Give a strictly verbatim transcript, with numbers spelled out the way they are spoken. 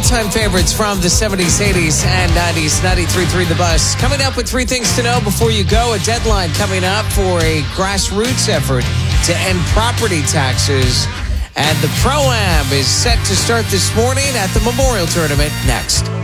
all-time favorites from the seventies, eighties, and nineties. ninety-three point three The Bus. Coming up with three things to know before you go. A deadline coming up for a grassroots effort to end property taxes. And the Pro-Am is set to start this morning at the Memorial Tournament next.